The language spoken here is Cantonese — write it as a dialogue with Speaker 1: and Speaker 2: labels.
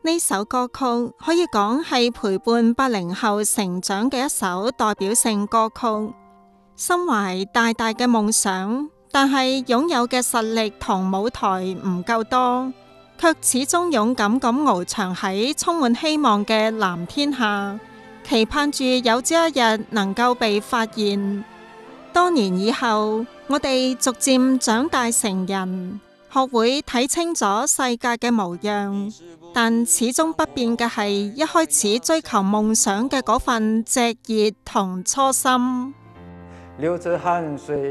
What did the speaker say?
Speaker 1: 呢首歌曲可以講係陪伴80後成長嘅一首代表性歌曲。心懷大大嘅夢想，但係擁有嘅實力同舞台唔夠多，卻始終勇敢咁翱翔喺充滿希望嘅藍天下，期盼住有朝一日能夠被發現。多年以後，我哋逐漸長大成人，學會睇清咗世界嘅模樣，但始終不變嘅係一開始追求夢想嘅嗰份炙熱同初心。
Speaker 2: 流着汗水